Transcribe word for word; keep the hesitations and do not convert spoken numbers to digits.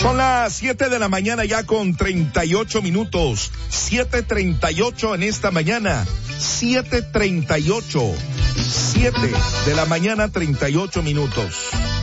Son las siete de la mañana ya con treinta y ocho minutos. siete treinta y ocho en esta mañana. siete treinta y ocho. siete de la mañana, treinta y ocho minutos.